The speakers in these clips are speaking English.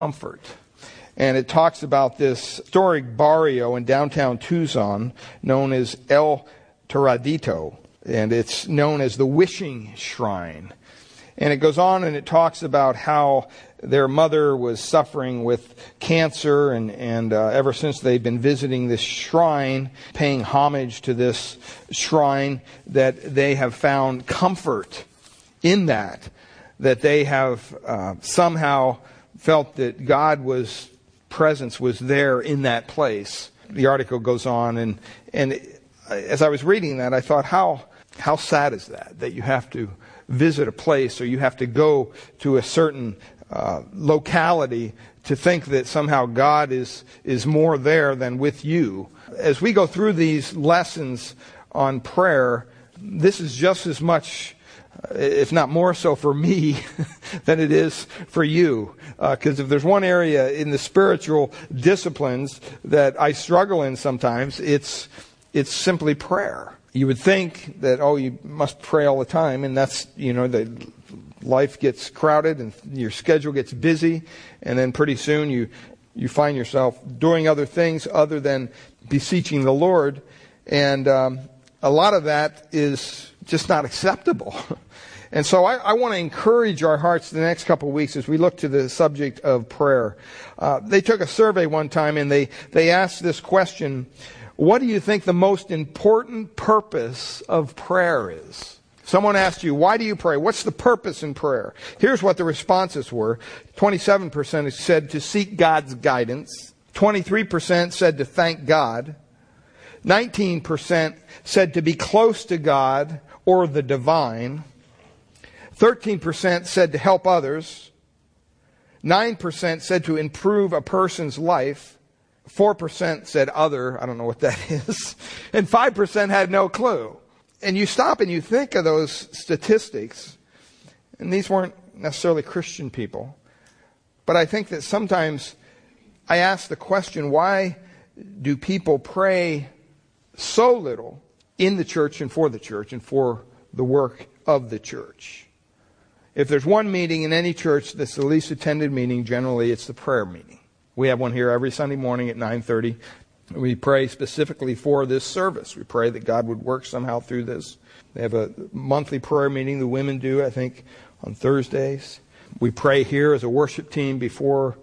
comfort. And it talks about this historic barrio in downtown Tucson known as El Torradito. And it's known as the Wishing Shrine. And it goes on and it talks about how their mother was suffering with cancer, and ever since they've been visiting this shrine, paying homage to this shrine, that they have found comfort in that they have somehow felt that God's presence was there in that place. The article goes on, and as I was reading that, I thought, how sad is that you have to visit a place, or you have to go to a certain locality to think that somehow God is more there than with you. As we go through these lessons on prayer, this is just as much, if not more so for me than it is for you. Because if there's one area in the spiritual disciplines that I struggle in sometimes, it's simply prayer. You would think that, you must pray all the time, and that's, the life gets crowded and your schedule gets busy, and then pretty soon you find yourself doing other things other than beseeching the Lord, and a lot of that is just not acceptable. And so I want to encourage our hearts the next couple of weeks as we look to the subject of prayer. They took a survey one time, and they asked this question: what do you think the most important purpose of prayer is? Someone asked you, why do you pray? What's the purpose in prayer? Here's what the responses were. 27% said to seek God's guidance. 23% said to thank God. 19% said to be close to God or the divine. 13% said to help others. 9% said to improve a person's life. 4% said other, I don't know what that is. And 5% had no clue. And you stop and you think of those statistics, and these weren't necessarily Christian people. But I think that sometimes I ask the question, why do people pray so little in the church and for the work of the church? If there's one meeting in any church that's the least attended meeting, generally it's the prayer meeting. We have one here every Sunday morning at 9:30. We pray specifically for this service. We pray that God would work somehow through this. They have a monthly prayer meeting, the women do, I think, on Thursdays. We pray here as a worship team before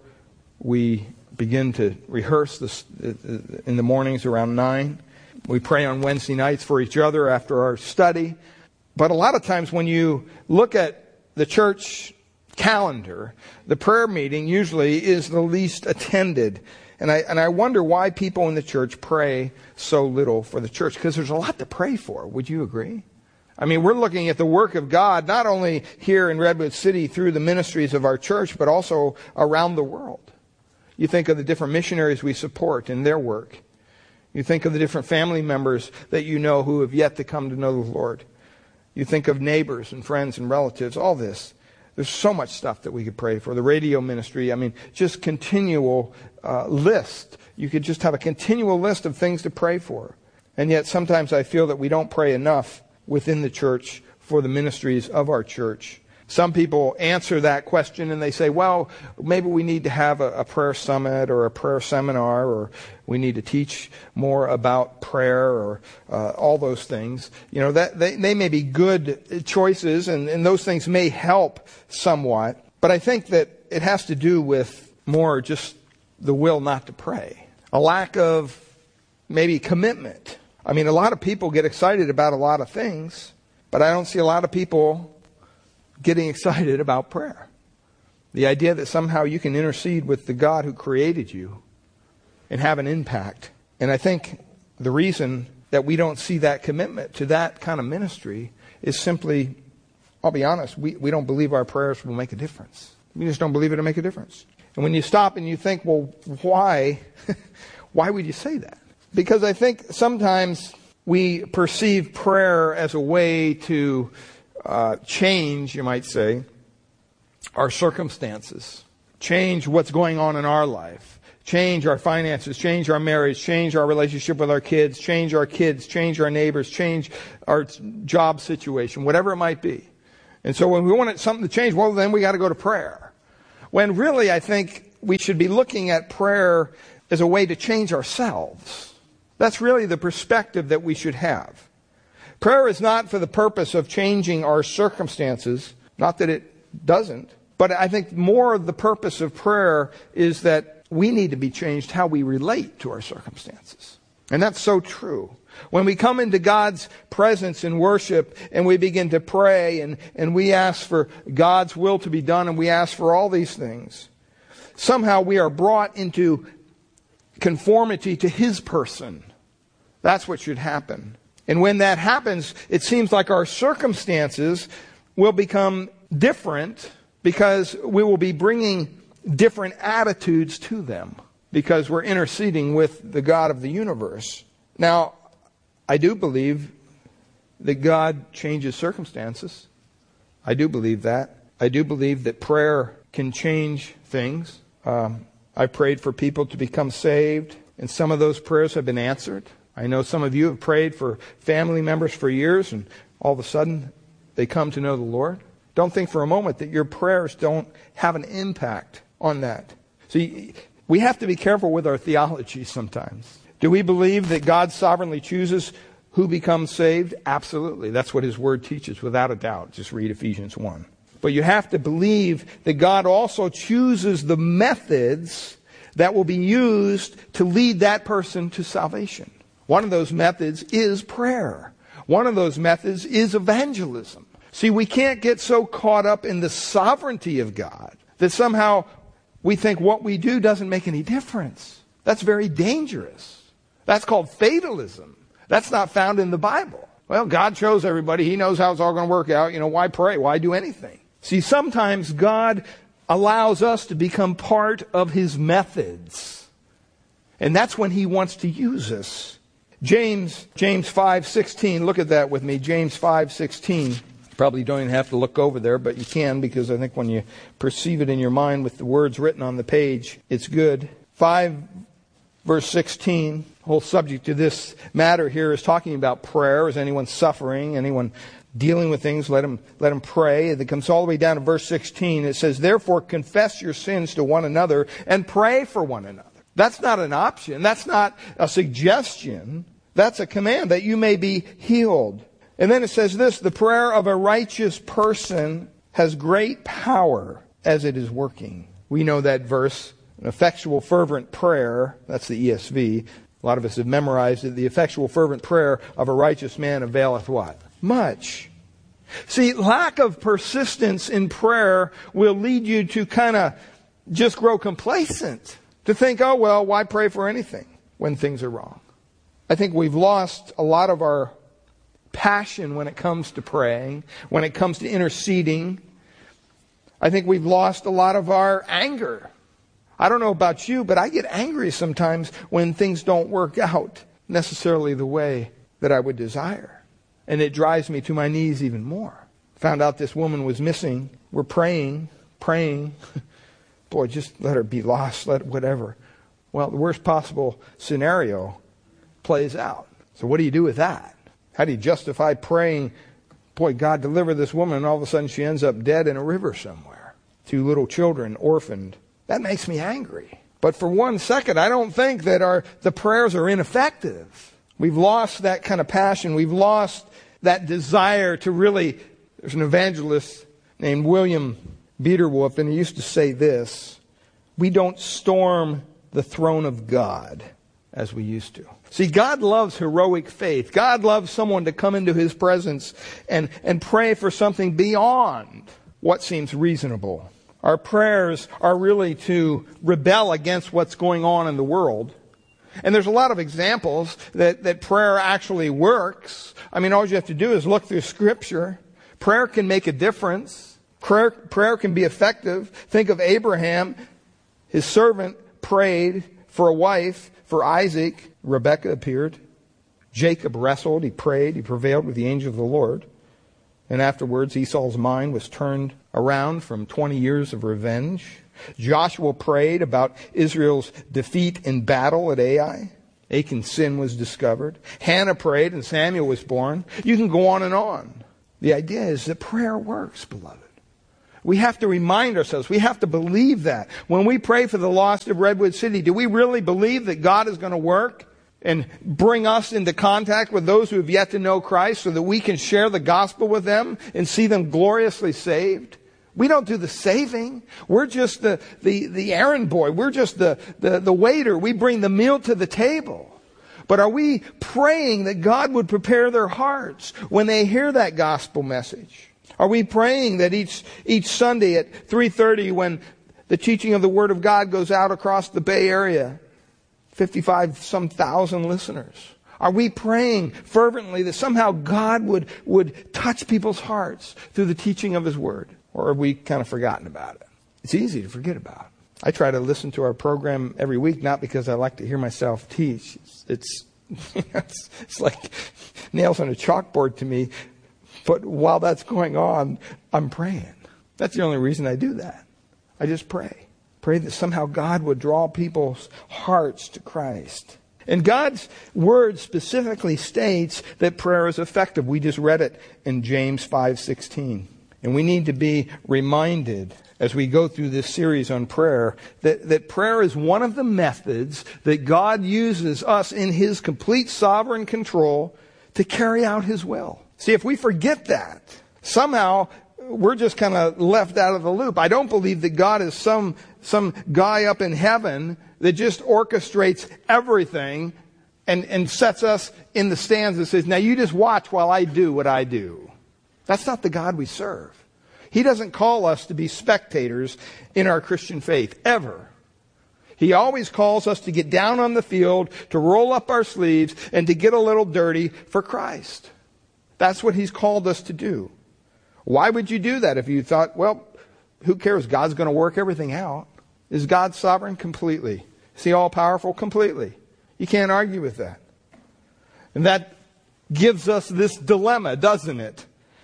we begin to rehearse this in the mornings around 9. We pray on Wednesday nights for each other after our study. But a lot of times when you look at the church calendar, the prayer meeting usually is the least attended. And I wonder why people in the church pray so little for the church. Because there's a lot to pray for. Would you agree? I mean, we're looking at the work of God, not only here in Redwood City through the ministries of our church, but also around the world. You think of the different missionaries we support in their work. You think of the different family members that you know who have yet to come to know the Lord. You think of neighbors and friends and relatives, all this. There's so much stuff that we could pray for. The radio ministry, just continual list. You could just have a continual list of things to pray for. And yet sometimes I feel that we don't pray enough within the church for the ministries of our church. Some people answer that question and they say, well, maybe we need to have a prayer summit or a prayer seminar, or we need to teach more about prayer, or all those things. That they may be good choices, and those things may help somewhat. But I think that it has to do with more just the will not to pray. A lack of maybe commitment. A lot of people get excited about a lot of things, but I don't see a lot of people getting excited about prayer. The idea that somehow you can intercede with the God who created you and have an impact. And I think the reason that we don't see that commitment to that kind of ministry is simply, I'll be honest, we don't believe our prayers will make a difference. We just don't believe it'll make a difference. And when you stop and you think, well, why? Why would you say that? Because I think sometimes we perceive prayer as a way to change, you might say, our circumstances, change what's going on in our life, change our finances, change our marriage, change our relationship with our kids, change our neighbors, change our job situation, whatever it might be. And so when we want something to change, well, then we got to go to prayer. When really, I think we should be looking at prayer as a way to change ourselves. That's really the perspective that we should have. Prayer is not for the purpose of changing our circumstances, not that it doesn't, but I think more of the purpose of prayer is that we need to be changed how we relate to our circumstances. And that's so true. When we come into God's presence in worship and we begin to pray and we ask for God's will to be done and we ask for all these things, somehow we are brought into conformity to His person. That's what should happen. And when that happens, it seems like our circumstances will become different because we will be bringing different attitudes to them because we're interceding with the God of the universe. Now, I do believe that God changes circumstances. I do believe that. I do believe that prayer can change things. I prayed for people to become saved, and some of those prayers have been answered. I know some of you have prayed for family members for years, and all of a sudden they come to know the Lord. Don't think for a moment that your prayers don't have an impact on that. See, we have to be careful with our theology sometimes. Do we believe that God sovereignly chooses who becomes saved? Absolutely. That's what His Word teaches, without a doubt. Just read Ephesians 1. But you have to believe that God also chooses the methods that will be used to lead that person to salvation. One of those methods is prayer. One of those methods is evangelism. See, we can't get so caught up in the sovereignty of God that somehow we think what we do doesn't make any difference. That's very dangerous. That's called fatalism. That's not found in the Bible. Well, God chose everybody. He knows how it's all going to work out. Why pray? Why do anything? See, sometimes God allows us to become part of His methods. And that's when He wants to use us. James 5:16. Look at that with me. James 5:16. Probably don't even have to look over there, but you can, because I think when you perceive it in your mind with the words written on the page, it's good. 5 verse 16. The whole subject to this matter here is talking about prayer. Is anyone suffering? Anyone dealing with things? Let him pray. It comes all the way down to verse 16. It says, "Therefore confess your sins to one another and pray for one another." That's not an option. That's not a suggestion. That's a command, that you may be healed. And then it says this, "The prayer of a righteous person has great power as it is working." We know that verse, an effectual fervent prayer, that's the ESV. A lot of us have memorized it. The effectual fervent prayer of a righteous man availeth what? Much. See, lack of persistence in prayer will lead you to kind of just grow complacent. To think, oh, well, why pray for anything when things are wrong? I think we've lost a lot of our passion when it comes to praying, when it comes to interceding. I think we've lost a lot of our anger. I don't know about you, but I get angry sometimes when things don't work out necessarily the way that I would desire. And it drives me to my knees even more. Found out this woman was missing. We're praying. Boy, just let her be lost, let whatever. Well, the worst possible scenario plays out. So what do you do with that? How do you justify praying, boy, God deliver this woman, and all of a sudden she ends up dead in a river somewhere? 2 little children orphaned. That makes me angry. But for 1 second, I don't think that the prayers are ineffective. We've lost that kind of passion. We've lost that desire to really... There's an evangelist named William Biederwolf, and he used to say this: "We don't storm the throne of God as we used to." See, God loves heroic faith. God loves someone to come into His presence and pray for something beyond what seems reasonable. Our prayers are really to rebel against what's going on in the world. And there's a lot of examples that prayer actually works. I mean, all you have to do is look through Scripture. Prayer can make a difference. Prayer can be effective. Think of Abraham. His servant prayed for a wife for Isaac. Rebekah appeared. Jacob wrestled. He prayed. He prevailed with the angel of the Lord. And afterwards, Esau's mind was turned around from 20 years of revenge. Joshua prayed about Israel's defeat in battle at Ai. Achan's sin was discovered. Hannah prayed and Samuel was born. You can go on and on. The idea is that prayer works, beloved. We have to remind ourselves. We have to believe that. When we pray for the lost of Redwood City, do we really believe that God is going to work and bring us into contact with those who have yet to know Christ so that we can share the gospel with them and see them gloriously saved? We don't do the saving. We're just the errand boy. We're just the waiter. We bring the meal to the table. But are we praying that God would prepare their hearts when they hear that gospel message? Are we praying that each Sunday at 3:30 when the teaching of the Word of God goes out across the Bay Area, 55,000 listeners? Are we praying fervently that somehow God would touch people's hearts through the teaching of His Word? Or have we kind of forgotten about it? It's easy to forget about. I try to listen to our program every week, not because I like to hear myself teach. It's like nails on a chalkboard to me. But while that's going on, I'm praying. That's the only reason I do that. I just pray. Pray that somehow God would draw people's hearts to Christ. And God's Word specifically states that prayer is effective. We just read it in James 5:16. And we need to be reminded as we go through this series on prayer that prayer is one of the methods that God uses us in His complete sovereign control to carry out His will. See, if we forget that, somehow we're just kind of left out of the loop. I don't believe that God is some guy up in heaven that just orchestrates everything and sets us in the stands and says, now you just watch while I do what I do. That's not the God we serve. He doesn't call us to be spectators in our Christian faith, ever. He always calls us to get down on the field, to roll up our sleeves, and to get a little dirty for Christ. That's what He's called us to do. Why would you do that if you thought, well, who cares? God's going to work everything out. Is God sovereign? Completely. Is He all-powerful? Completely. You can't argue with that. And that gives us this dilemma, doesn't it?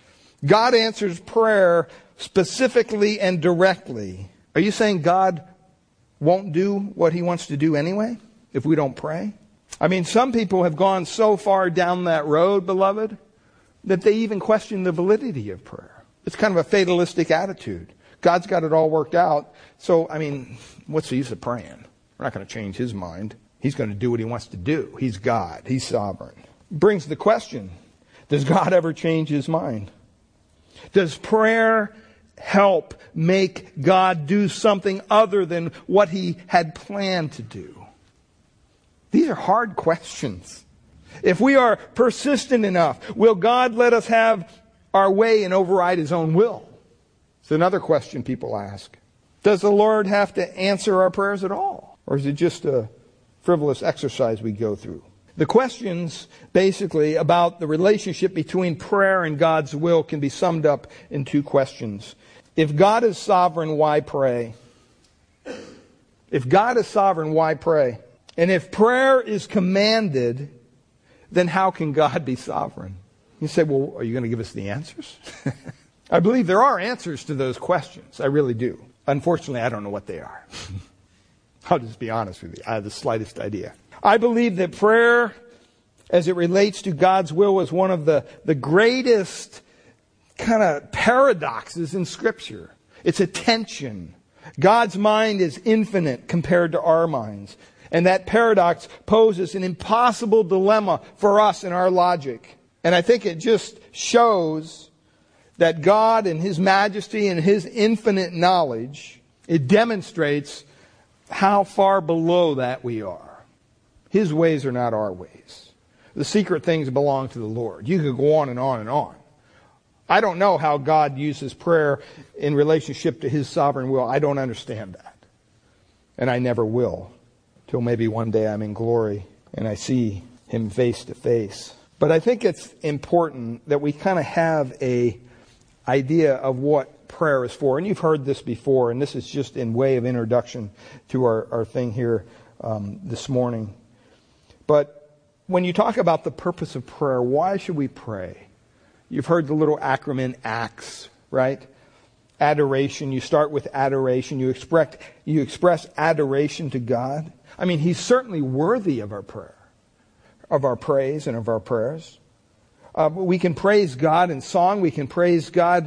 God answers prayer specifically and directly. Are you saying God won't do what He wants to do anyway if we don't pray? I mean, some people have gone so far down that road, beloved, that they even question the validity of prayer. It's kind of a fatalistic attitude. God's got it all worked out. So, I mean, what's the use of praying? We're not going to change His mind. He's going to do what He wants to do. He's God. He's sovereign. Brings the question, does God ever change His mind? Does prayer help make God do something other than what He had planned to do? These are hard questions. If we are persistent enough, will God let us have our way and override His own will? It's another question people ask. Does the Lord have to answer our prayers at all? Or is it just a frivolous exercise we go through? The questions, basically, about the relationship between prayer and God's will can be summed up in two questions. If God is sovereign, why pray? If God is sovereign, why pray? And if prayer is commanded, then how can God be sovereign? You say, well, are you going to give us the answers? I believe there are answers to those questions. I really do. Unfortunately, I don't know what they are. I'll just be honest with you. I have the slightest idea. I believe that prayer, as it relates to God's will, is one of the greatest kind of paradoxes in Scripture. It's a tension. God's mind is infinite compared to our minds. And that paradox poses an impossible dilemma for us in our logic. And I think it just shows that God in His majesty and His infinite knowledge, it demonstrates how far below that we are. His ways are not our ways. The secret things belong to the Lord. You could go on and on and on. I don't know how God uses prayer in relationship to His sovereign will. I don't understand that. And I never will. Till maybe one day I'm in glory and I see Him face to face. But I think it's important that we kind of have a idea of what prayer is for. And you've heard this before, and this is just in way of introduction to our thing here this morning. But when you talk about the purpose of prayer, why should we pray? You've heard the little acronym ACTS, right? Adoration. You start with adoration. You express adoration to God. I mean, He's certainly worthy of our prayer, of our praise and of our prayers. We can praise God in song. We can praise God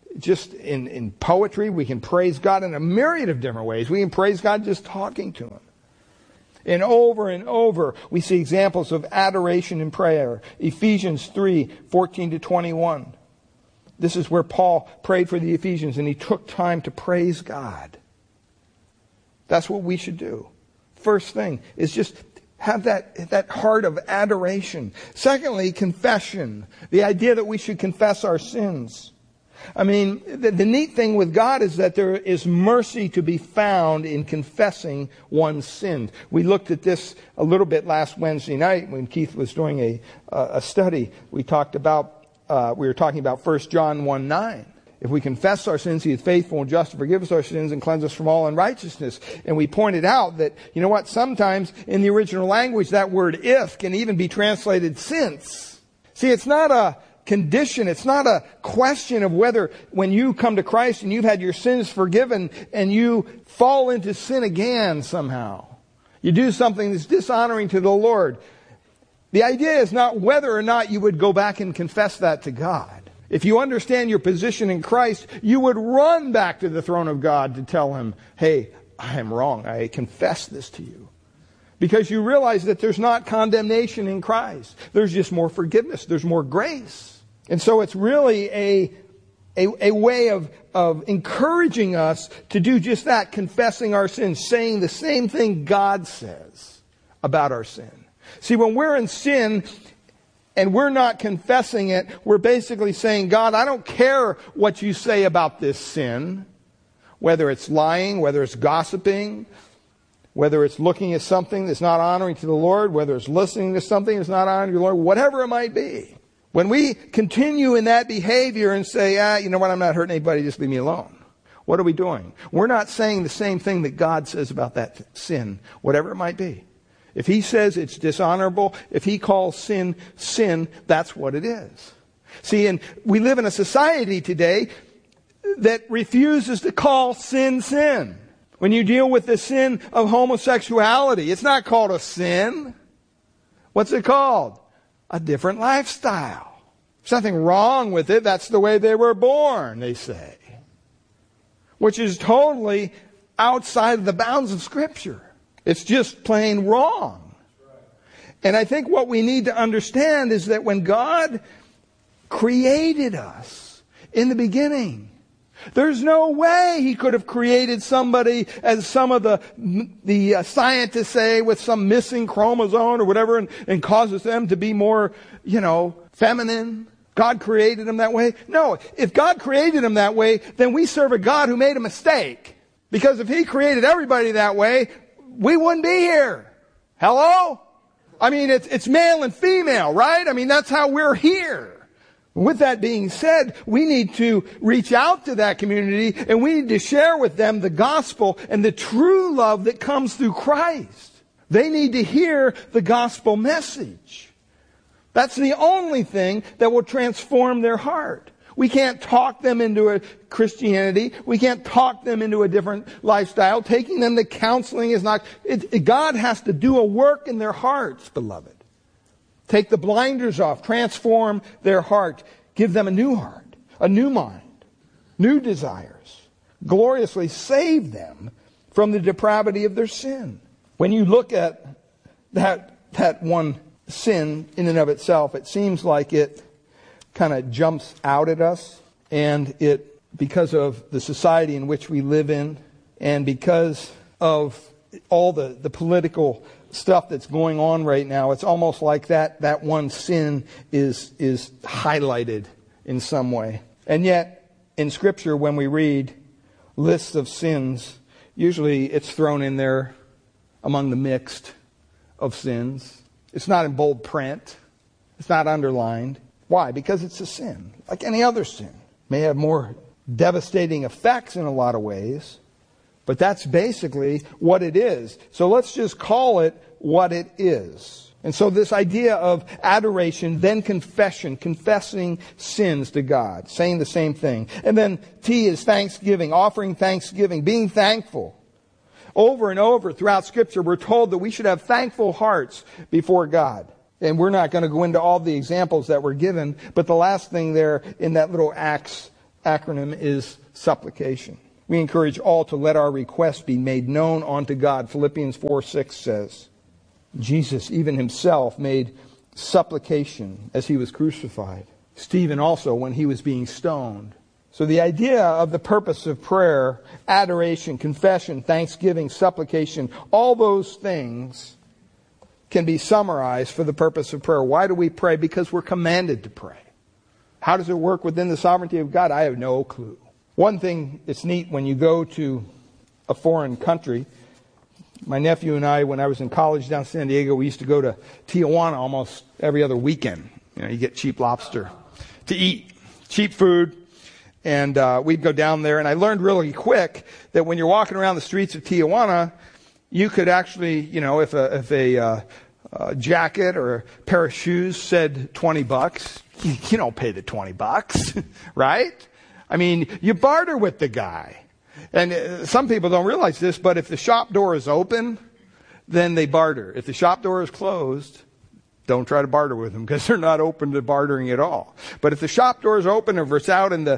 just in poetry. We can praise God in a myriad of different ways. We can praise God just talking to Him. And over, we see examples of adoration in prayer. Ephesians 3:14-21. This is where Paul prayed for the Ephesians, and he took time to praise God. That's what we should do. First thing is just have that heart of adoration. Secondly, confession. The idea that we should confess our sins. I mean, the neat thing with God is that there is mercy to be found in confessing one's sins. We looked at this a little bit last Wednesday night when Keith was doing a study. We were talking about 1 John 1:9. If we confess our sins, He is faithful and just to forgive us our sins and cleanse us from all unrighteousness. And we pointed out that, you know what, sometimes in the original language that word if can even be translated since. See, it's not a condition. It's not a question of whether when you come to Christ and you've had your sins forgiven and you fall into sin again somehow. You do something that's dishonoring to the Lord. The idea is not whether or not you would go back and confess that to God. If you understand your position in Christ, you would run back to the throne of God to tell Him, hey, I am wrong. I confess this to you. Because you realize that there's not condemnation in Christ. There's just more forgiveness. There's more grace. And so it's really a way of encouraging us to do just that, confessing our sins, saying the same thing God says about our sin. See, when we're in sin and we're not confessing it, we're basically saying, God, I don't care what you say about this sin, whether it's lying, whether it's gossiping, whether it's looking at something that's not honoring to the Lord, whether it's listening to something that's not honoring to the Lord, whatever it might be. When we continue in that behavior and say, you know what, I'm not hurting anybody, just leave me alone. What are we doing? We're not saying the same thing that God says about that sin, whatever it might be. If He says it's dishonorable, if He calls sin, sin, that's what it is. See, and we live in a society today that refuses to call sin, sin. When you deal with the sin of homosexuality, it's not called a sin. What's it called? A different lifestyle. There's nothing wrong with it. That's the way they were born, they say. Which is totally outside of the bounds of Scripture. It's just plain wrong. And I think what we need to understand is that when God created us in the beginning, there's no way He could have created somebody, as some of the scientists say, with some missing chromosome or whatever, and causes them to be more, feminine. God created them that way. No, if God created them that way, then we serve a God who made a mistake. Because if He created everybody that way, we wouldn't be here. Hello? I mean, it's male and female, right? I mean, that's how we're here. With that being said, we need to reach out to that community and we need to share with them the gospel and the true love that comes through Christ. They need to hear the gospel message. That's the only thing that will transform their heart. We can't talk them into a Christianity. We can't talk them into a different lifestyle. Taking them to counseling is not... God has to do a work in their hearts, beloved. Take the blinders off. Transform their heart. Give them a new heart, a new mind, new desires. Gloriously save them from the depravity of their sin. When you look at that one sin in and of itself, it seems like it kind of jumps out at us. And because of the society in which we live in, and because of all the political stuff that's going on right now, it's almost like that one sin is highlighted in some way. And yet, in Scripture, when we read lists of sins, usually it's thrown in there among the mixed of sins. It's not in bold print. It's not underlined. Why? Because it's a sin, like any other sin. May have more devastating effects in a lot of ways, but that's basically what it is. So let's just call it what it is. And so this idea of adoration, then confession, confessing sins to God, saying the same thing. And then T is thanksgiving, offering thanksgiving, being thankful. Over and over throughout Scripture, we're told that we should have thankful hearts before God. And we're not going to go into all the examples that were given, but the last thing there in that little Acts acronym is supplication. We encourage all to let our requests be made known unto God. Philippians 4:6 says, Jesus even himself made supplication as he was crucified. Stephen also when he was being stoned. So the idea of the purpose of prayer, adoration, confession, thanksgiving, supplication, all those things can be summarized for the purpose of prayer. Why do we pray? Because we're commanded to pray. How does it work within the sovereignty of God? I have no clue. One thing that's neat when you go to a foreign country, my nephew and I, when I was in college down in San Diego, we used to go to Tijuana almost every other weekend. You get cheap lobster to eat, cheap food. And we'd go down there, and I learned really quick that when you're walking around the streets of Tijuana, you could actually, if a jacket or a pair of shoes said $20, you don't pay the $20, right? I mean, you barter with the guy. And some people don't realize this, but if the shop door is open, then they barter. If the shop door is closed, don't try to barter with them because they're not open to bartering at all. But if the shop door is open, or if it's out in the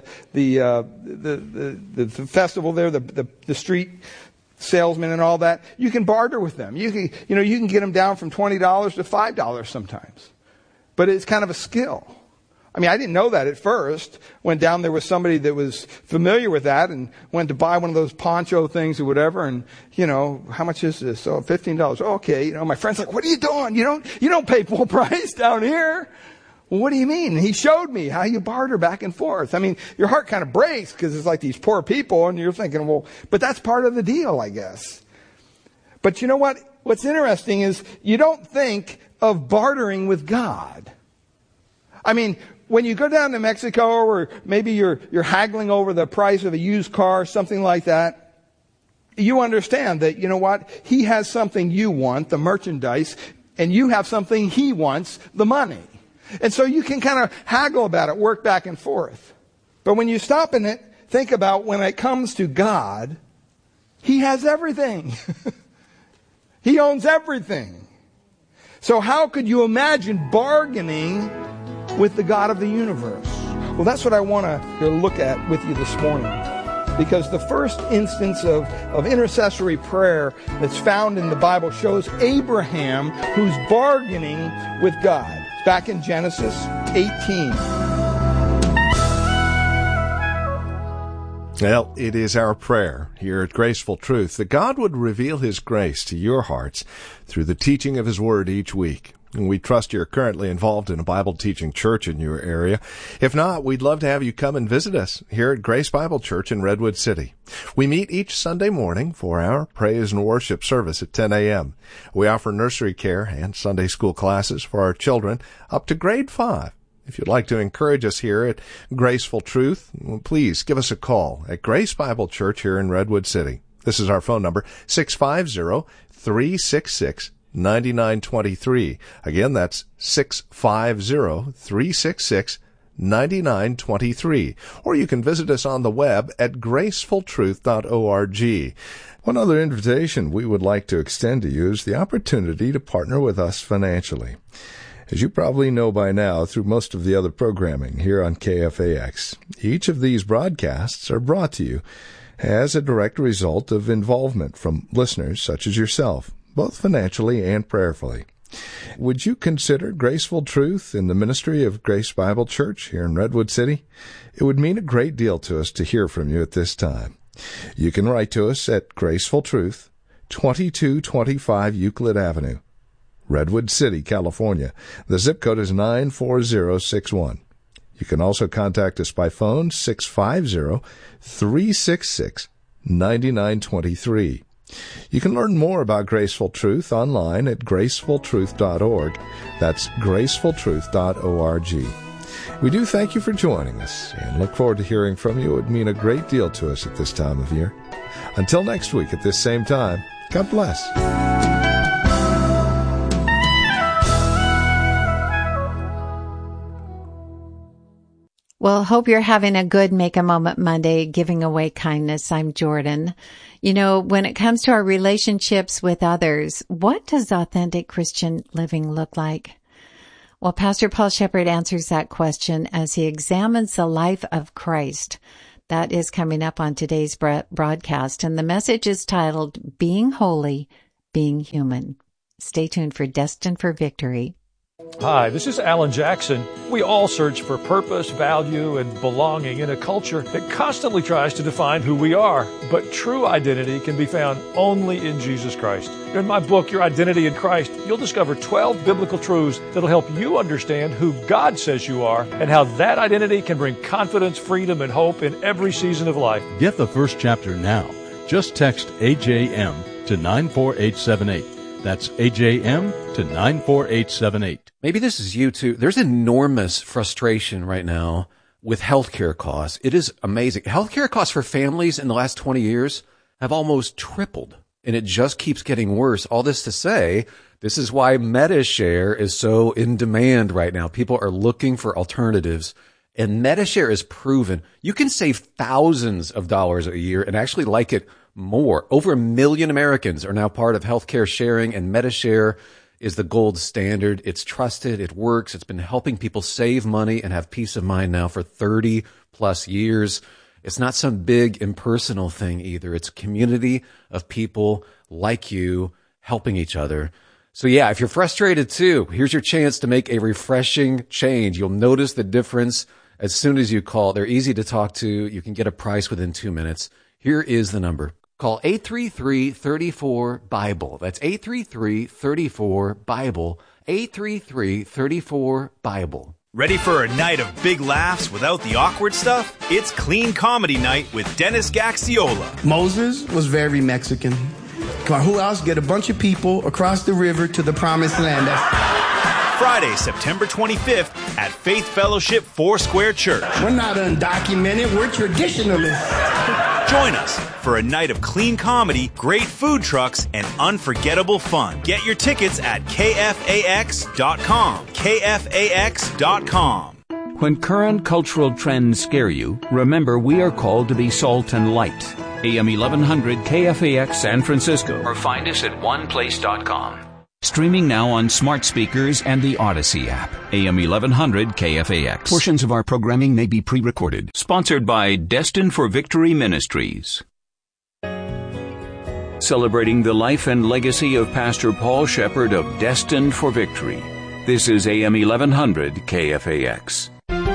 festival there, the street salesmen and all that, you can barter with them. You can get them down from $20 to $5 sometimes. But it's kind of a skill. I mean, I didn't know that at first. Went down there with somebody that was familiar with that and went to buy one of those poncho things or whatever. And, how much is this? Oh, $15. Oh, okay. My friend's like, what are you doing? You don't pay full price down here. Well, what do you mean? And he showed me how you barter back and forth. I mean, your heart kind of breaks because it's like these poor people and you're thinking, well, but that's part of the deal, I guess. But you know what? What's interesting is you don't think of bartering with God. I mean, when you go down to Mexico, or maybe you're haggling over the price of a used car, something like that, you understand that, you know what? He has something you want, the merchandise, and you have something he wants, the money. And so you can kind of haggle about it, work back and forth. But when you stop in it, think about when it comes to God, he has everything. He owns everything. So how could you imagine bargaining with the God of the universe? Well, that's what I want to look at with you this morning. Because the first instance of intercessory prayer that's found in the Bible shows Abraham who's bargaining with God. It's back in Genesis 18. Well, it is our prayer here at Graceful Truth that God would reveal His grace to your hearts through the teaching of His Word each week. And we trust you're currently involved in a Bible teaching church in your area. If not, we'd love to have you come and visit us here at Grace Bible Church in Redwood City. We meet each Sunday morning for our praise and worship service at 10 a.m. We offer nursery care and Sunday school classes for our children up to grade 5. If you'd like to encourage us here at Graceful Truth, please give us a call at Grace Bible Church here in Redwood City. This is our phone number, 650-366-9923. Again, that's 650-366-9923. Or you can visit us on the web at gracefultruth.org. One other invitation we would like to extend to you is the opportunity to partner with us financially. As you probably know by now through most of the other programming here on KFAX, each of these broadcasts are brought to you as a direct result of involvement from listeners such as yourself, both financially and prayerfully. Would you consider Graceful Truth in the ministry of Grace Bible Church here in Redwood City? It would mean a great deal to us to hear from you at this time. You can write to us at Graceful Truth, 2225 Euclid Avenue, Redwood City, California. The zip code is 94061. You can also contact us by phone, 650-366-9923. You can learn more about Graceful Truth online at gracefultruth.org. That's gracefultruth.org. We do thank you for joining us and look forward to hearing from you. It would mean a great deal to us at this time of year. Until next week at this same time, God bless. Well, hope you're having a good Make a Moment Monday, giving away kindness. I'm Jordan. You know, when it comes to our relationships with others, what does authentic Christian living look like? Well, Pastor Paul Shepherd answers that question as he examines the life of Christ. That is coming up on today's broadcast, and the message is titled, Being Holy, Being Human. Stay tuned for Destined for Victory. Hi, this is Alan Jackson. We all search for purpose, value, and belonging in a culture that constantly tries to define who we are. But true identity can be found only in Jesus Christ. In my book, Your Identity in Christ, you'll discover 12 biblical truths that'll help you understand who God says you are and how that identity can bring confidence, freedom, and hope in every season of life. Get the first chapter now. Just text AJM to 94878. That's AJM to 94878. Maybe this is you too. There's enormous frustration right now with healthcare costs. It is amazing. Healthcare costs for families in the last 20 years have almost tripled, and it just keeps getting worse. All this to say, this is why MediShare is so in demand right now. People are looking for alternatives, and MediShare is proven. You can save thousands of dollars a year and actually like it more. Over 1 million Americans are now part of healthcare sharing, and MediShare is the gold standard. It's trusted. It works. It's been helping people save money and have peace of mind now for 30 plus years. It's not some big impersonal thing either. It's a community of people like you helping each other. So yeah, if you're frustrated too, here's your chance to make a refreshing change. You'll notice the difference as soon as you call. They're easy to talk to. You can get a price within 2 minutes. Here is the number. Call 833-34-BIBLE. That's 833-34-BIBLE. 833-34-BIBLE. Ready for a night of big laughs without the awkward stuff? It's Clean Comedy Night with Dennis Gaxiola. Moses was very Mexican. Come on, who else? Get a bunch of people across the river to the promised land. Friday, September 25th at Faith Fellowship Foursquare Church. We're not undocumented, we're traditionalists. Join us for a night of clean comedy, great food trucks, and unforgettable fun. Get your tickets at KFAX.com. KFAX.com. When current cultural trends scare you, remember we are called to be salt and light. AM 1100 KFAX San Francisco. Or find us at oneplace.com. Streaming now on smart speakers and the Odyssey app. AM 1100 KFAX. Portions of our programming may be pre-recorded. Sponsored by Destined for Victory Ministries. Celebrating the life and legacy of Pastor Paul Shepherd of Destined for Victory. This is AM 1100 KFAX.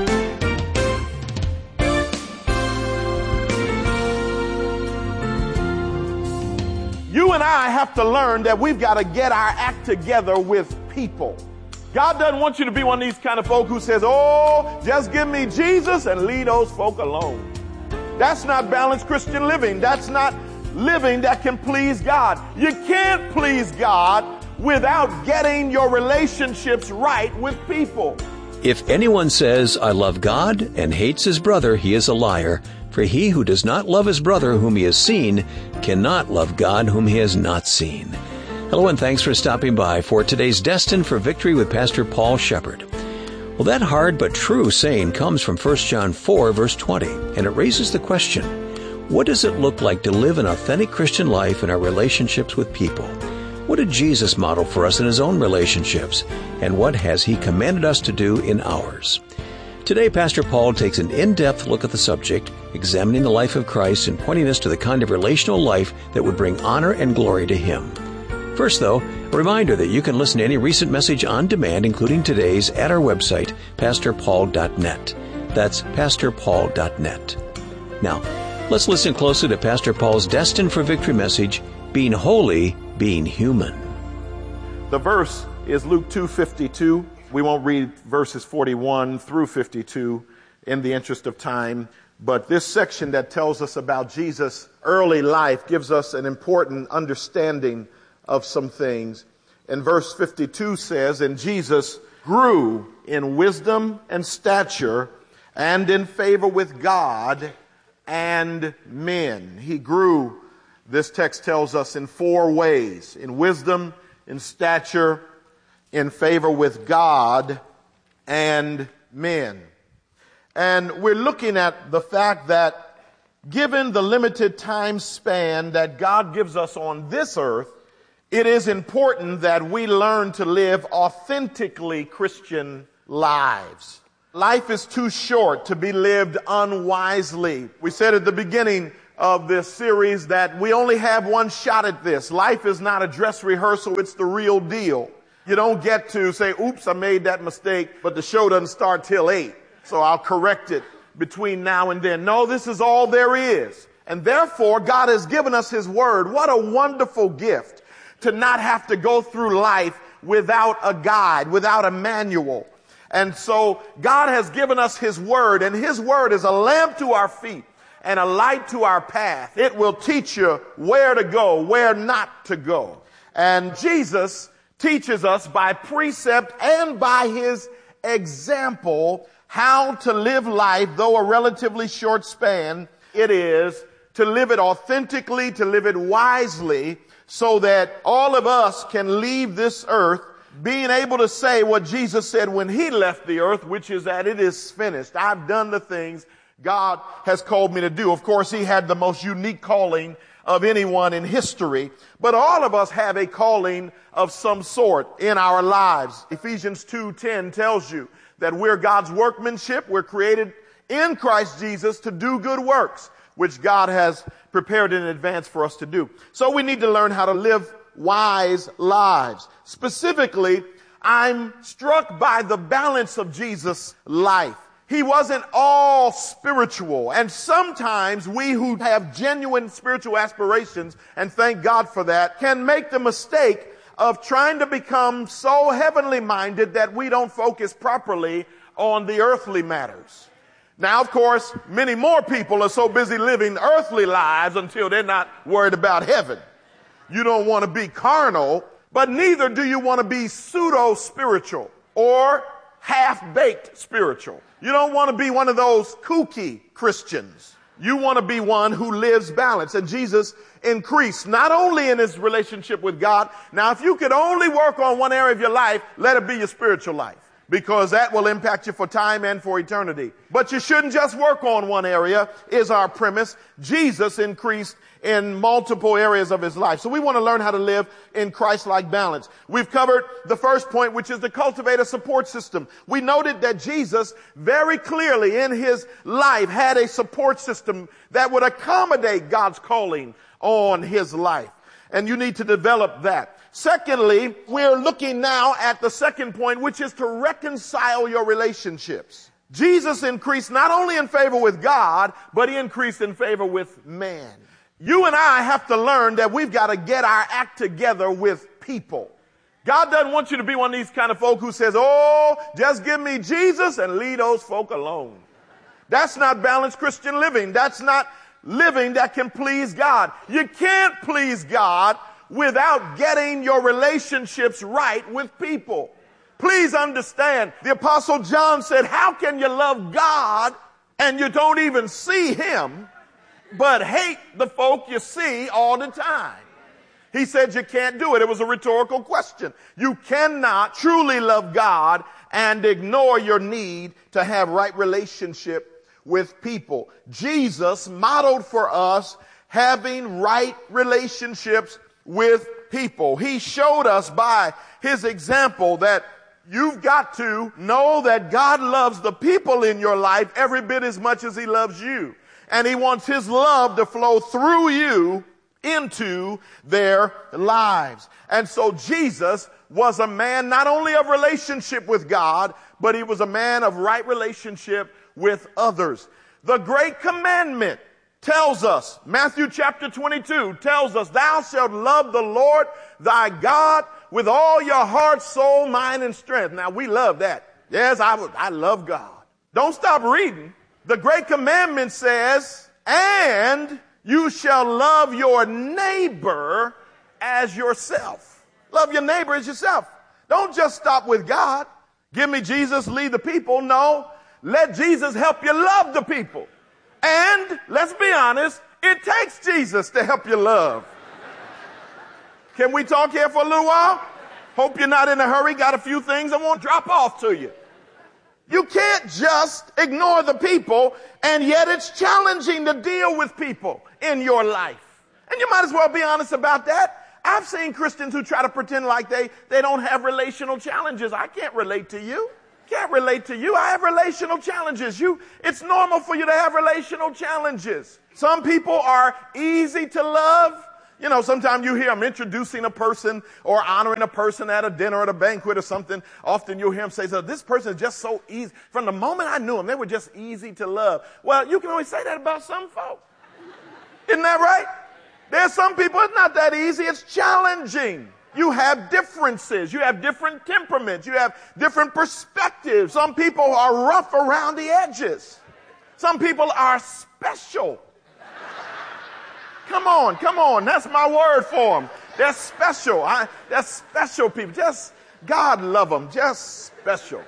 You and I have to learn that we've got to get our act together with people. God doesn't want you to be one of these kind of folk who says, oh, just give me Jesus and leave those folk alone. That's not balanced Christian living. That's not living that can please God. You can't please God without getting your relationships right with people. If anyone says, I love God and hates his brother, he is a liar. For he who does not love his brother whom he has seen cannot love God whom he has not seen. Hello and thanks for stopping by for today's Destined for Victory with Pastor Paul Shepherd. Well, that hard but true saying comes from 1 John 4, verse 20, and it raises the question, what does it look like to live an authentic Christian life in our relationships with people? What did Jesus model for us in his own relationships, and what has he commanded us to do in ours? Today, Pastor Paul takes an in-depth look at the subject, examining the life of Christ and pointing us to the kind of relational life that would bring honor and glory to him. First, though, a reminder that you can listen to any recent message on demand, including today's, at our website, pastorpaul.net. That's pastorpaul.net. Now, let's listen closely to Pastor Paul's Destined for Victory message, Being Holy, Being Human. The verse is Luke 2:52. We won't read verses 41 through 52 in the interest of time, but this section that tells us about Jesus' early life gives us an important understanding of some things. And verse 52 says, and Jesus grew in wisdom and stature and in favor with God and men. He grew, this text tells us, in 4 ways: in wisdom, in stature, in favor with God and men. And we're looking at the fact that given the limited time span that God gives us on this earth, It is important that we learn to live authentically Christian lives. Life is too short to be lived unwisely. We said at the beginning of this series that we only have one shot at this. Life is not a dress rehearsal, it's the real deal. You don't get to say, oops, I made that mistake, but the show doesn't start till 8, so I'll correct it between now and then. No, this is all there is. And therefore, God has given us His Word. What a wonderful gift to not have to go through life without a guide, without a manual. And so God has given us His Word, and His Word is a lamp to our feet and a light to our path. It will teach you where to go, where not to go. And Jesus teaches us by precept and by His example how to live life, though a relatively short span it is, to live it authentically, to live it wisely, so that all of us can leave this earth being able to say what Jesus said when He left the earth, which is that it is finished. I've done the things God has called me to do. Of course, He had the most unique calling of anyone in history, but all of us have a calling of some sort in our lives. Ephesians 2:10 tells you that we're God's workmanship. We're created in Christ Jesus to do good works, which God has prepared in advance for us to do. So we need to learn how to live wise lives. Specifically, I'm struck by the balance of Jesus' life. He wasn't all spiritual. And sometimes we who have genuine spiritual aspirations, and thank God for that, can make the mistake of trying to become so heavenly minded that we don't focus properly on the earthly matters. Now, of course, many more people are so busy living earthly lives until they're not worried about heaven. You don't want to be carnal, but neither do you want to be pseudo-spiritual or half-baked spiritual. You don't want to be one of those kooky Christians. You want to be one who lives balanced. And Jesus increased not only in His relationship with God. Now, if you could only work on one area of your life, let it be your spiritual life, because that will impact you for time and for eternity. But you shouldn't just work on one area, is our premise. Jesus increased in multiple areas of His life. So we want to learn how to live in Christ-like balance. We've covered the first point, which is to cultivate a support system. We noted that Jesus very clearly in His life had a support system that would accommodate God's calling on His life. And you need to develop that. Secondly, we're looking now at the second point, which is to reconcile your relationships. Jesus increased not only in favor with God, but He increased in favor with man. You and I have to learn that we've got to get our act together with people. God doesn't want you to be one of these kind of folk who says, oh, just give me Jesus and leave those folk alone. That's not balanced Christian living. That's not living that can please God. You can't please God without getting your relationships right with people. Please understand, the Apostle John said, how can you love God and you don't even see Him, but hate the folk you see all the time? He said you can't do it. It was a rhetorical question. You cannot truly love God and ignore your need to have right relationship with people. Jesus modeled for us having right relationships with people. He showed us by His example that you've got to know that God loves the people in your life every bit as much as He loves you. And He wants His love to flow through you into their lives. And so Jesus was a man not only of relationship with God, but He was a man of right relationship with others. The great commandment tells us, Matthew chapter 22 tells us, thou shalt love the Lord thy God with all your heart, soul, mind, and strength. Now we love that. Yes, I love God. Don't stop reading. The great commandment says, and you shall love your neighbor as yourself. Love your neighbor as yourself. Don't just stop with God. Give me Jesus, lead the people. No, let Jesus help you love the people. And let's be honest, it takes Jesus to help you love. Can we talk here for a little while? Hope you're not in a hurry. Got a few things I want to drop off to you. You can't just ignore the people, and yet it's challenging to deal with people in your life. And you might as well be honest about that. I've seen Christians who try to pretend like they don't have relational challenges. I can't relate to you. Can't relate to you. I have relational challenges. It's normal for you to have relational challenges. Some people are easy to love. You know, sometimes you hear them introducing a person or honoring a person at a dinner or at a banquet or something. Often you'll hear them say, so this person is just so easy. From the moment I knew them, they were just easy to love. Well, you can only say that about some folks. Isn't that right? There's some people, it's not that easy. It's challenging. You have differences. You have different temperaments. You have different perspectives. Some people are rough around the edges. Some people are special. Come on. That's my word for them. They're special. They're special people. Just, God love them. Just special.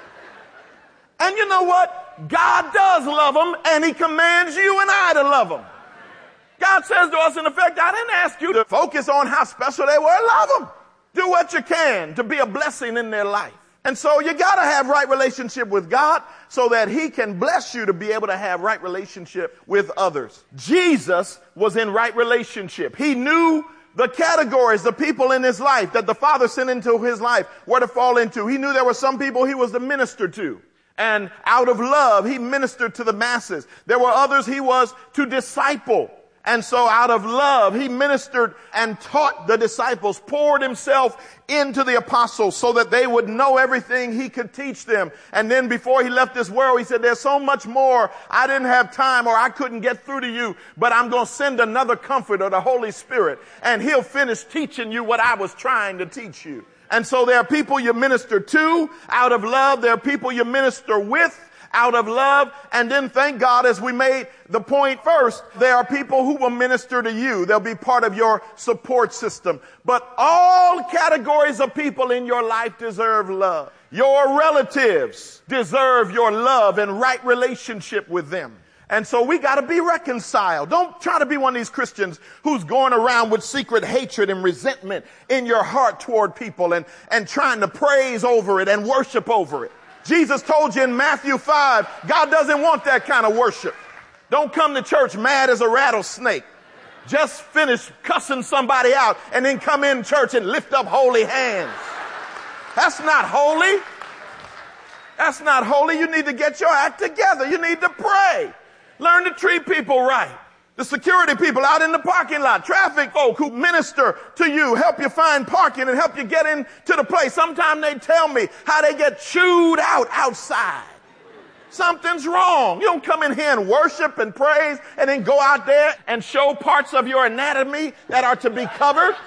And you know what? God does love them, and he commands you and I to love them. God says to us, in effect, I didn't ask you to focus on how special they were. Love them. Do what you can to be a blessing in their life. And so you got to have right relationship with God so that he can bless you to be able to have right relationship with others. Jesus was in right relationship. He knew the categories, the people in his life that the Father sent into his life were to fall into. He knew there were some people he was to minister to. And out of love, he ministered to the masses. There were others he was to disciple. And so out of love, he ministered and taught the disciples, poured himself into the apostles so that they would know everything he could teach them. And then before he left this world, he said, there's so much more. I didn't have time, or I couldn't get through to you, but I'm going to send another comforter, the Holy Spirit, and he'll finish teaching you what I was trying to teach you. And so there are people you minister to out of love. There are people you minister with out of love. And then thank God, as we made the point first, there are people who will minister to you. They'll be part of your support system. But all categories of people in your life deserve love. Your relatives deserve your love and right relationship with them. And so we got to be reconciled. Don't try to be one of these Christians who's going around with secret hatred and resentment in your heart toward people and trying to praise over it and worship over it. Jesus told you in Matthew 5, God doesn't want that kind of worship. Don't come to church mad as a rattlesnake. Just finish cussing somebody out and then come in church and lift up holy hands. That's not holy. That's not holy. You need to get your act together. You need to pray. Learn to treat people right. The security people out in the parking lot, traffic folk who minister to you, help you find parking and help you get into the place. Sometimes they tell me how they get chewed out outside. Something's wrong. You don't come in here and worship and praise and then go out there and show parts of your anatomy that are to be covered.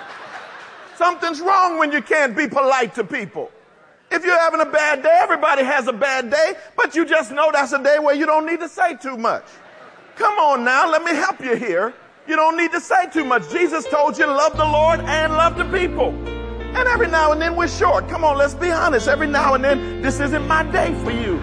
Something's wrong when you can't be polite to people. If you're having a bad day, everybody has a bad day, but you just know that's a day where you don't need to say too much. Come on now, let me help you here. You don't need to say too much. Jesus told you to love the Lord and love the people. And every now and then we're short. Come on, let's be honest. Every now and then, this isn't my day for you.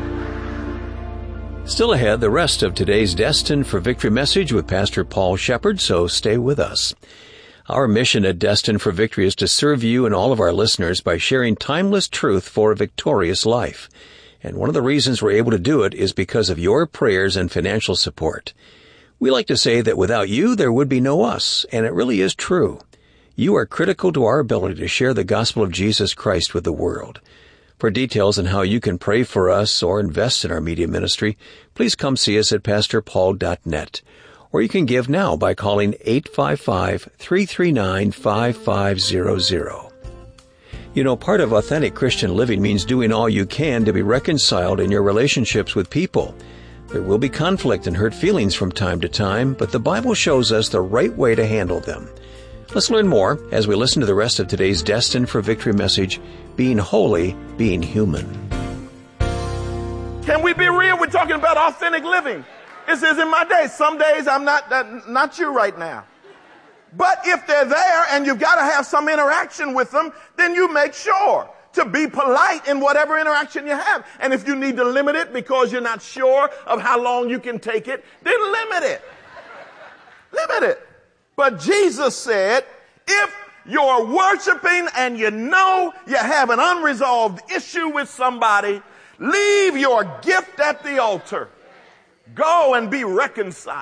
Still ahead, the rest of today's Destined for Victory message with Pastor Paul Shepard, so stay with us. Our mission at Destined for Victory is to serve you and all of our listeners by sharing timeless truth for a victorious life. And one of the reasons we're able to do it is because of your prayers and financial support. We like to say that without you, there would be no us, and it really is true. You are critical to our ability to share the gospel of Jesus Christ with the world. For details on how you can pray for us or invest in our media ministry, please come see us at pastorpaul.net. Or you can give now by calling 855-339-5500. You know, part of authentic Christian living means doing all you can to be reconciled in your relationships with people. There will be conflict and hurt feelings from time to time, but the Bible shows us the right way to handle them. Let's learn more as we listen to the rest of today's Destined for Victory message, Being Holy, Being Human. Can we be real? We're talking about authentic living. This isn't my day. Some days I'm not you right now. But if they're there and you've got to have some interaction with them, then you make sure to be polite in whatever interaction you have. And if you need to limit it because you're not sure of how long you can take it, then limit it. Limit it. But Jesus said, if you're worshiping and you know you have an unresolved issue with somebody, leave your gift at the altar. Go and be reconciled.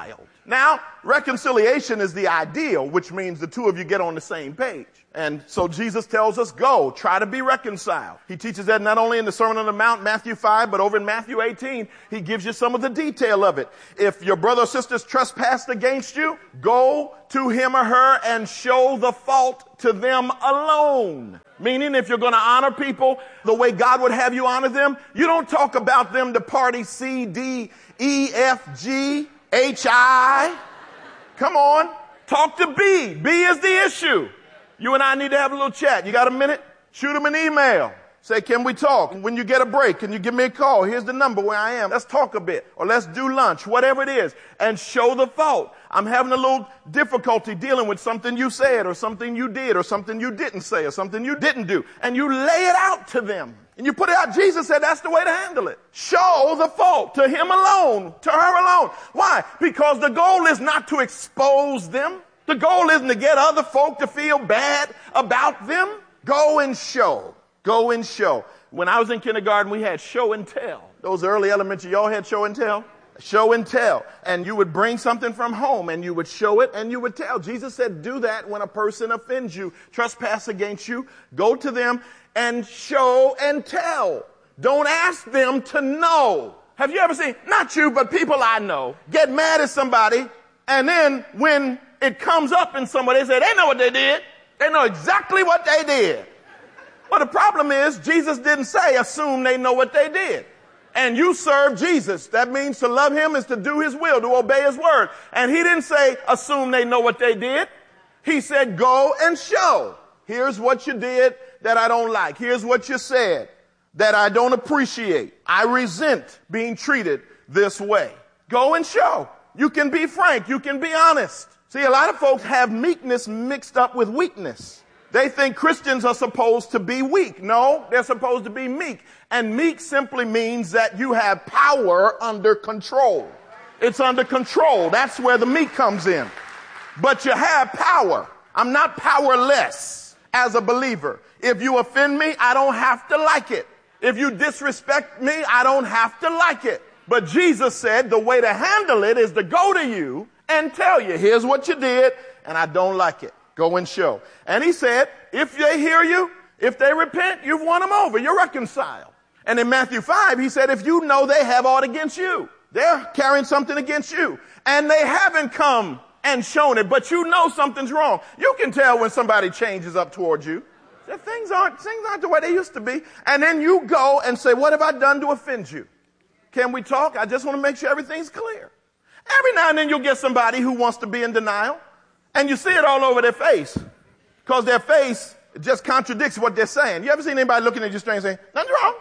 Now, reconciliation is the ideal, which means the two of you get on the same page. And so Jesus tells us, go, try to be reconciled. He teaches that not only in the Sermon on the Mount, Matthew 5, but over in Matthew 18, he gives you some of the detail of it. If your brother or sister's trespassed against you, go to him or her and show the fault to them alone. Meaning, if you're going to honor people the way God would have you honor them, you don't talk about them to party C, D, E, F, G, H, I. Come on. Talk to B. B is the issue. You and I need to have a little chat. You got a minute? Shoot him an email. Say, can we talk? When you get a break, can you give me a call? Here's the number where I am. Let's talk a bit. Or let's do lunch, whatever it is. And show the fault. I'm having a little difficulty dealing with something you said or something you did or something you didn't say or something you didn't do. And you lay it out to them. And you put it out. Jesus said that's the way to handle it. Show the fault to him alone, to her alone. Why? Because the goal is not to expose them. The goal isn't to get other folk to feel bad about them. Go and show. Go and show. When I was in kindergarten, we had show and tell. Those early elementary, y'all had show and tell? Show and tell. And you would bring something from home and you would show it and you would tell. Jesus said, do that when a person offends you, trespass against you. Go to them and show and tell. Don't ask them to know. Have you ever seen, not you, but people I know, get mad at somebody, and then when it comes up in somebody, they say, they know what they did. They know exactly what they did. Well, the problem is, Jesus didn't say, assume they know what they did. And you serve Jesus. That means to love him is to do his will, to obey his word. And he didn't say, assume they know what they did. He said, go and show. Here's what you did that I don't like. Here's what you said that I don't appreciate. I resent being treated this way. Go and show. You can be frank. You can be honest. See, a lot of folks have meekness mixed up with weakness. They think Christians are supposed to be weak. No, they're supposed to be meek. And meek simply means that you have power under control. It's under control. That's where the meek comes in. But you have power. I'm not powerless as a believer. If you offend me, I don't have to like it. If you disrespect me, I don't have to like it. But Jesus said the way to handle it is to go to you and tell you, here's what you did, and I don't like it. Go and show. And he said, if they hear you, if they repent, you've won them over. You're reconciled. And in Matthew 5, he said, if you know they have aught against you, they're carrying something against you, and they haven't come and shown it, but you know something's wrong. You can tell when somebody changes up towards you. That things aren't the way they used to be. And then you go and say, what have I done to offend you? Can we talk? I just want to make sure everything's clear. Every now and then you'll get somebody who wants to be in denial. And you see it all over their face, because their face just contradicts what they're saying. You ever seen anybody looking at you strange saying, nothing's wrong?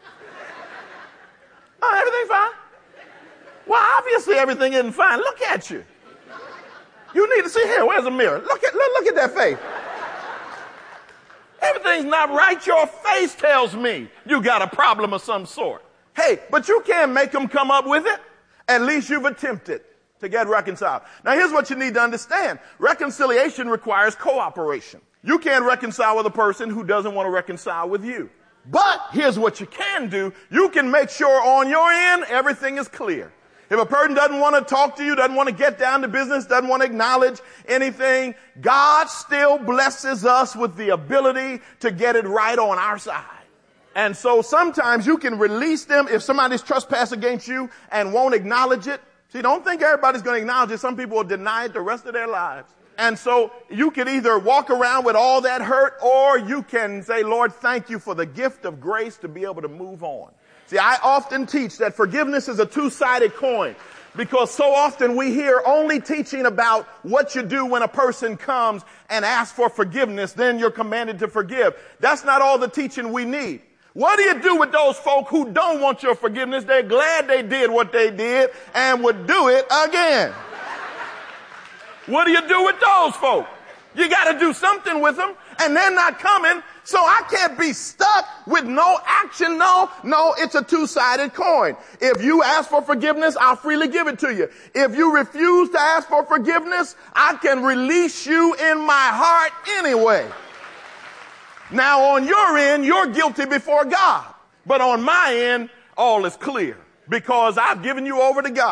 Oh, everything's fine. Well, obviously everything isn't fine. Look at you. You need to see here. Where's the mirror? Look at that face. Everything's not right. Your face tells me you got a problem of some sort. Hey, but you can't make them come up with it. At least you've attempted to get reconciled. Now, here's what you need to understand. Reconciliation requires cooperation. You can't reconcile with a person who doesn't want to reconcile with you. But here's what you can do. You can make sure on your end everything is clear. If a person doesn't want to talk to you, doesn't want to get down to business, doesn't want to acknowledge anything, God still blesses us with the ability to get it right on our side. And so sometimes you can release them if somebody's trespassed against you and won't acknowledge it. See, don't think everybody's going to acknowledge it. Some people will deny it the rest of their lives. And so you can either walk around with all that hurt, or you can say, Lord, thank you for the gift of grace to be able to move on. See, I often teach that forgiveness is a two-sided coin, because so often we hear only teaching about what you do when a person comes and asks for forgiveness, then you're commanded to forgive. That's not all the teaching we need. What do you do with those folk who don't want your forgiveness? They're glad they did what they did and would do it again. What do you do with those folk? You got to do something with them, and they're not coming. So I can't be stuck with no action. No, it's a two-sided coin. If you ask for forgiveness, I'll freely give it to you. If you refuse to ask for forgiveness, I can release you in my heart anyway. Now, on your end, you're guilty before God. But on my end, all is clear, because I've given you over to God.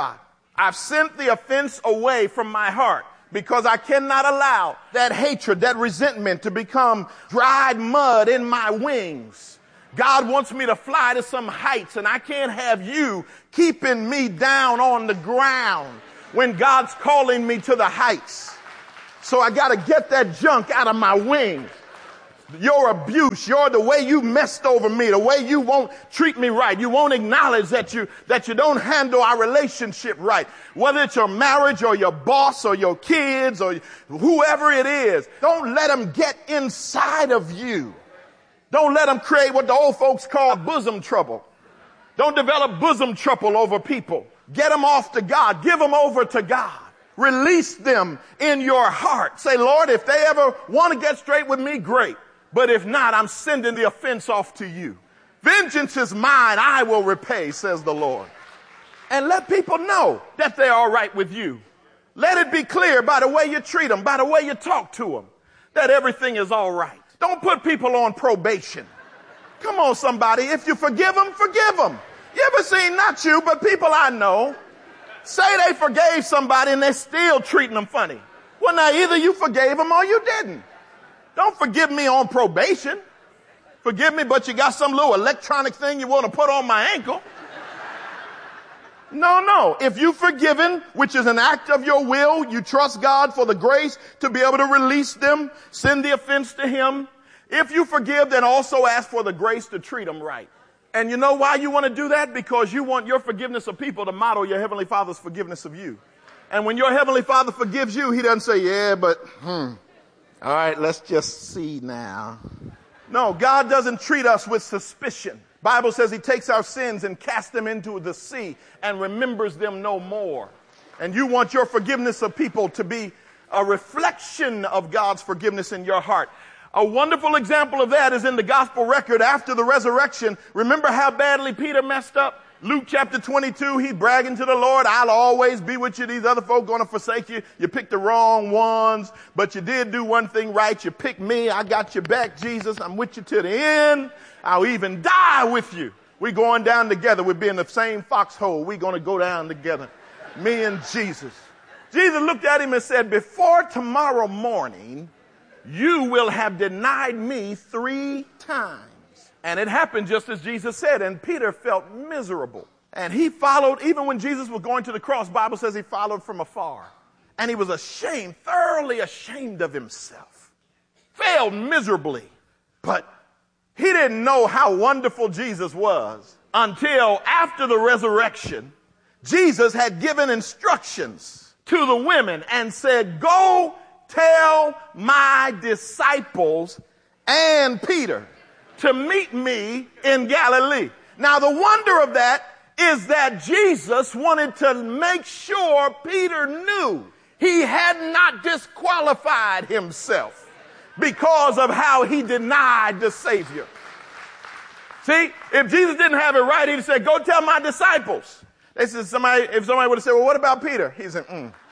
I've sent the offense away from my heart because I cannot allow that hatred, that resentment to become dried mud in my wings. God wants me to fly to some heights, and I can't have you keeping me down on the ground when God's calling me to the heights. So I got to get that junk out of my wings. Your abuse, the way you messed over me, the way you won't treat me right. You won't acknowledge that you don't handle our relationship right. Whether it's your marriage or your boss or your kids or whoever it is, don't let them get inside of you. Don't let them create what the old folks call bosom trouble. Don't develop bosom trouble over people. Get them off to God. Give them over to God. Release them in your heart. Say, Lord, if they ever want to get straight with me, great. But if not, I'm sending the offense off to you. Vengeance is mine, I will repay, says the Lord. And let people know that they're all right with you. Let it be clear by the way you treat them, by the way you talk to them, that everything is all right. Don't put people on probation. Come on, somebody. If you forgive them, forgive them. You ever seen, not you, but people I know, say they forgave somebody and they're still treating them funny? Well, now either you forgave them or you didn't. Don't forgive me on probation. Forgive me, but you got some little electronic thing you want to put on my ankle. No. If you've forgiven, which is an act of your will, you trust God for the grace to be able to release them, send the offense to Him. If you forgive, then also ask for the grace to treat them right. And you know why you want to do that? Because you want your forgiveness of people to model your Heavenly Father's forgiveness of you. And when your Heavenly Father forgives you, He doesn't say, yeah, but, all right, let's just see now. No, God doesn't treat us with suspicion. Bible says He takes our sins and casts them into the sea and remembers them no more. And you want your forgiveness of people to be a reflection of God's forgiveness in your heart. A wonderful example of that is in the gospel record after the resurrection. Remember how badly Peter messed up? Luke chapter 22, he's bragging to the Lord, I'll always be with you. These other folk going to forsake you. You picked the wrong ones, but you did do one thing right. You picked me. I got your back, Jesus. I'm with you to the end. I'll even die with you. We're going down together. We'll be in the same foxhole. We're going to go down together. Me and Jesus. Jesus looked at him and said, before tomorrow morning, you will have denied me 3 times. And it happened just as Jesus said, and Peter felt miserable. And he followed, even when Jesus was going to the cross, Bible says he followed from afar. And he was ashamed, thoroughly ashamed of himself. Failed miserably. But he didn't know how wonderful Jesus was until after the resurrection, Jesus had given instructions to the women and said, go tell my disciples and Peter to meet me in Galilee. Now, the wonder of that is that Jesus wanted to make sure Peter knew he had not disqualified himself because of how he denied the Savior. See, if Jesus didn't have it right, he'd say, go tell my disciples. They said, if somebody would have said, well, what about Peter? He said,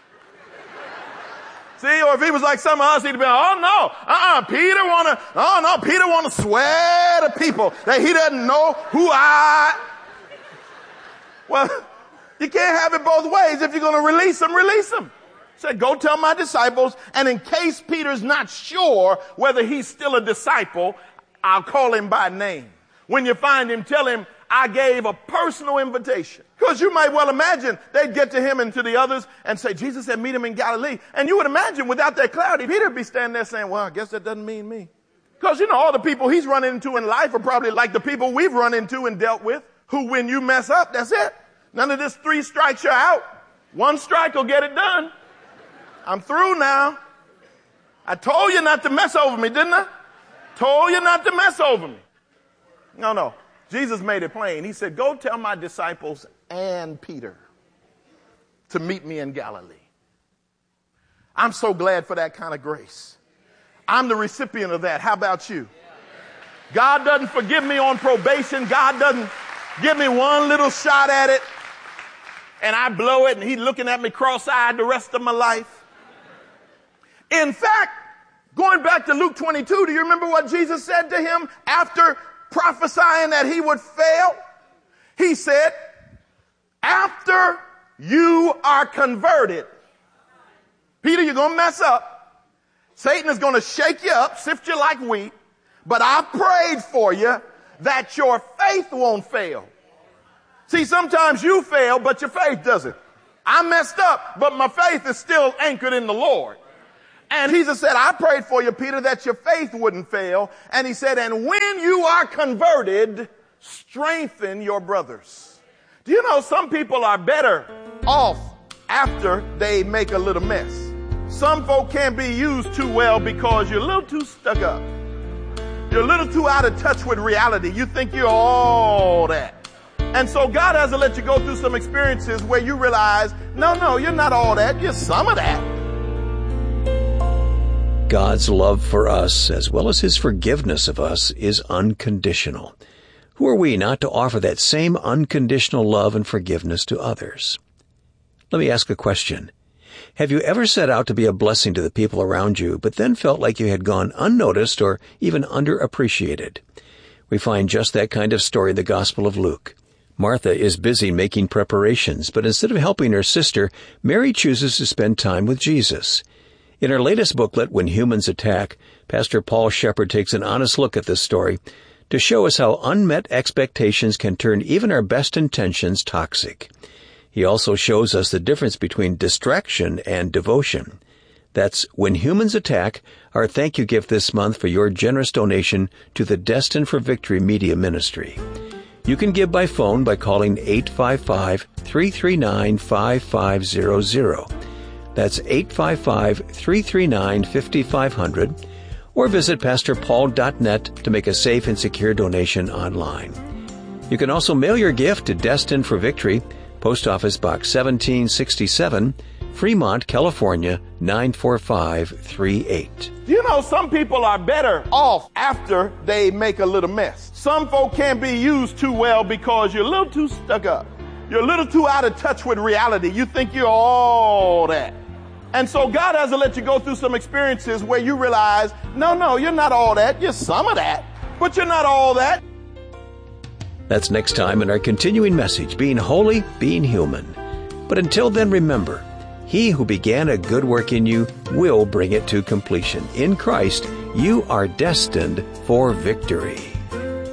See, or if he was like some of us, he'd be like, Peter want to swear to people that he doesn't know who I. Well, you can't have it both ways. If you're going to release them, release them. Said, go tell my disciples, and in case Peter's not sure whether he's still a disciple, I'll call him by name. When you find him, tell him, I gave a personal invitation. Because you might well imagine they'd get to him and to the others and say, Jesus said, meet him in Galilee. And you would imagine without that cloud, Peter would be standing there saying, well, I guess that doesn't mean me. Because, all the people he's run into in life are probably like the people we've run into and dealt with, who when you mess up, that's it. None of this 3 strikes you're out. 1 strike will get it done. I'm through now. I told you not to mess over me, didn't I? Told you not to mess over me. No. Jesus made it plain. He said, go tell my disciples and Peter to meet me in Galilee. I'm so glad for that kind of grace. I'm the recipient of that. How about you? God doesn't forgive me on probation. God doesn't give me one little shot at it and I blow it and he's looking at me cross-eyed the rest of my life. In fact, going back to Luke 22, do you remember what Jesus said to him after prophesying that he would fail? He said, after you are converted. Peter, you're going to mess up. Satan is going to shake you up, sift you like wheat. But I prayed for you that your faith won't fail. See, sometimes you fail, but your faith doesn't. I messed up, but my faith is still anchored in the Lord. And Jesus said, I prayed for you, Peter, that your faith wouldn't fail. And he said, and when you are converted, strengthen your brothers. Do you know some people are better off after they make a little mess? Some folk can't be used too well because you're a little too stuck up. You're a little too out of touch with reality. You think you're all that. And so God has to let you go through some experiences where you realize, no, you're not all that. You're some of that. God's love for us, as well as his forgiveness of us, is unconditional. Who are we not to offer that same unconditional love and forgiveness to others? Let me ask a question. Have you ever set out to be a blessing to the people around you, but then felt like you had gone unnoticed or even underappreciated? We find just that kind of story in the Gospel of Luke. Martha is busy making preparations, but instead of helping her sister, Mary chooses to spend time with Jesus. In her latest booklet, When Humans Attack, Pastor Paul Shepherd takes an honest look at this story to show us how unmet expectations can turn even our best intentions toxic. He also shows us the difference between distraction and devotion. That's When Humans Attack, our thank you gift this month for your generous donation to the Destined for Victory Media Ministry. You can give by phone by calling 855-339-5500. That's 855-339-5500. Or visit pastorpaul.net to make a safe and secure donation online. You can also mail your gift to Destined for Victory, Post Office Box 1767, Fremont, California, 94538. You know, some people are better off after they make a little mess. Some folk can't be used too well because you're a little too stuck up. You're a little too out of touch with reality. You think you're all that. And so God has to let you go through some experiences where you realize, no, you're not all that. You're some of that, but you're not all that. That's next time in our continuing message, Being Holy, Being Human. But until then, remember, he who began a good work in you will bring it to completion. In Christ, you are destined for victory.